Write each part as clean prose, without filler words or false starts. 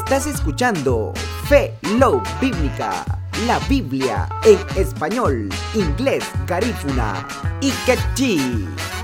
Estás escuchando Fe, Love Bíblica, la Biblia en español, inglés, garífuna y quechí.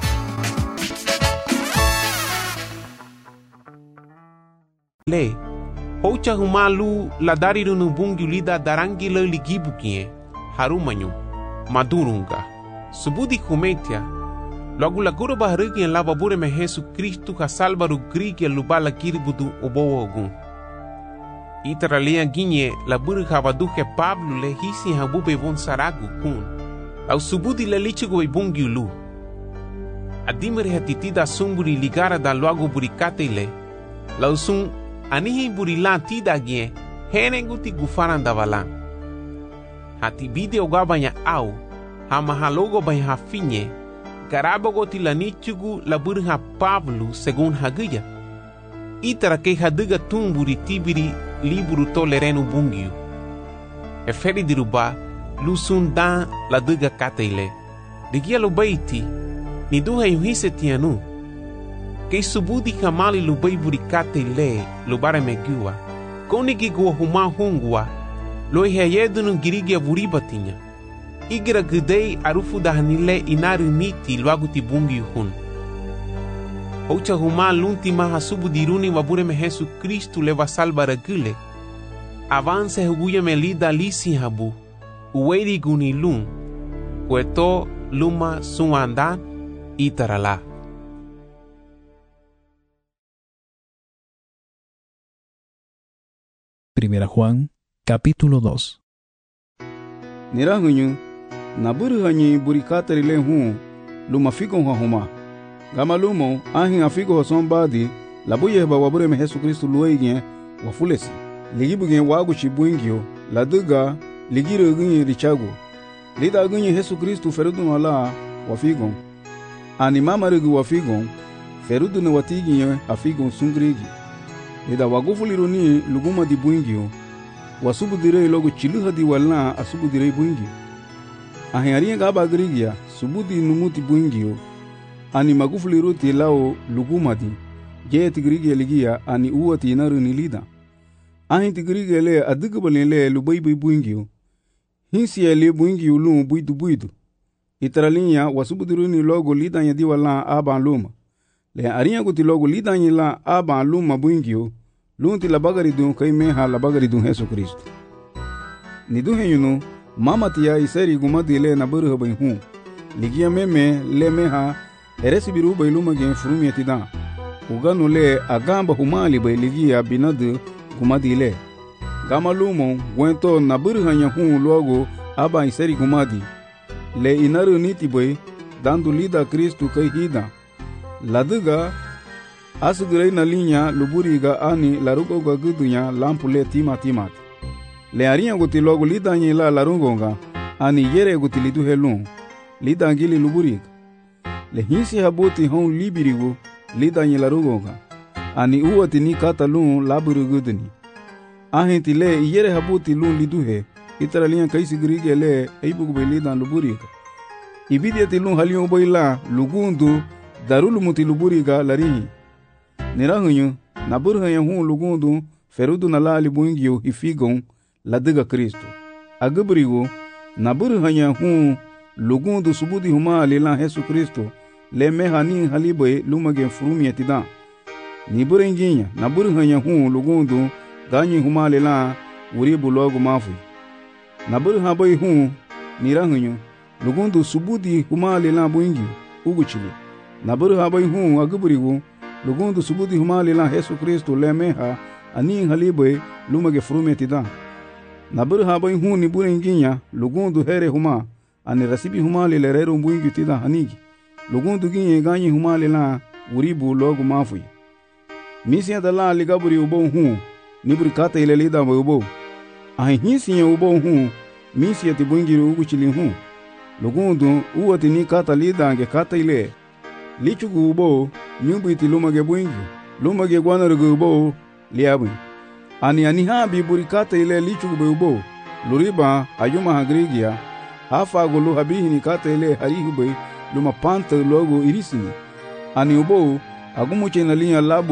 Le, hocha humalu la dariru nubungi lida darangi le ligibukie, harumanyu, madurunga, subudi kumetia, logo la guru baharugi en lava bure me Jesu Cristo ha salvaru grigi lubala kiribudu obowogun. Itaralia ginye la buru havaduke Pablo le hisi habube von saragu kun, au subudi le lichigo ibungi lu. Adimere hatitida sumburi ligara da logo burikate le, lausun anihi burilan tidagye henenguti gufaran davalan. Hati video gabanya au hamahalogo banya hafinye garabogoti la nichugu la burha Pablo según haguya. Itara ke haduga tumburi tibiri liburu tolerenu bungiu. Eferi diruba lusun dan la duga kateile. Digia lo baiti ni duha yuhise tianu. Kei subudi kamali lubai burikate le lubare megua. Koni gigua huma hungua lo ihayedunu girigia buribatinya. Igira gudei arufu dahanile inari miti luaguti bungi hun. Ocha huma luntima hasubu diruni wabure me Jesu Cristo leva salva regule. Avance huguya me lida lisi habu. Uweri guni lun. Cueto luma suandan itarala. Primera Juan, capítulo 2. Nirahuñu, naburu hanyi burikatari le hun, luma figo huma. Gama lumo, ahin afigo son badi, labuye ba wabure me Jesu Cristo lueigien, wafulesi. Ligibugen wagu chibuingio, la duga, ligiro gunye richago. Lida gunye Jesu Cristo ferudun ala, wafigon. Ani mama regu wafigon, ferudun watigien afigon sungrigi. Lida wagufuliruni luguma di buingio, wasubu direi logo chiluha di walna asubu direi buingio. Ahiaria gaba grigia, subudi numuti buingio, ani magufuliruti lao luguma di, jeti grigia ligia ani uati inaru nilida. Ahinti grigia le adugabali le lubaibu buingio, hinsia le buingio lum buidu. Itaralinya wasubu diruni logo lidanya di walna aban luma. Le aria guti logo lidanya la aban luma buingio, lunti la bagaridun kai meha la bagaridun Jesu Cristo. Niduhe yunu, mama tia iseri gumadi le na buru bai hun. Ligia meme le meha eresi biru bai luma gen furumi atidan. Uganu le agamba humali bai ligia binadu gumadi le. Gama lumo gwento na buru hanya hun logo aba iseri gumadi. Le inaru niti bai dandu lida Cristo kai hida. Laduga asugurei na linha luburiga ani larugoga gudunya lampule timat. Le arinha guti logo lidanyi la larungonga ani yere guti lidu helun lidangili luburiga. Le hinsi habuti hon libirigo lidanyi larungonga ani uwati ni kata lun laburu guduni. Ahinti le yere habuti lun liduhe itara linha kaisi grige le eibugube lidan luburiga. Ibidiati lun halion boila lugundu darulu muti luburiga larihi. Nirahuñu, naburhanya hun lugundu, ferudu na lali buingio hifigon, ladiga Cristo. Agabrigo, naburhanya hun lugundu subudi huma lilan Jesu Cristo, le mehani halibe lumagen furumi etidan. Niburenginya, naburhanya hun lugundu, ganyi huma lilan uribu logo mafui. Naburhabai hun, nirahuñu, lugundu subudi huma lilan buingio, uguchili. Naburhabai hun agabrigo, lugundu subudi humali la Jesu Cristo le meha ani halibe lumage frume tidan. Naburu habai hun ni burenginya lugundu here huma ani rasibi humali le rero mbungi tidan hanigi. Lugundu ginye ganyi humali la uribu logo mafui. Misia da la ligaburi ubo hun niburi kata ile lida ubo. Ahi hinsinya ubo hun misia ti bungi uguchili hun. Lugundu uwati ni kata lida ange kata ile. Lichugu ubo nyumbu iti lumage buingi, lumage guanarugu ubo liabui. Ani habi burikata ile lichugu be ubo, luriba ayuma hagrigia, hafa gulu habihi ni kata ile harihu be luma panta logo irisini. Ani ubo agumuche na linya labu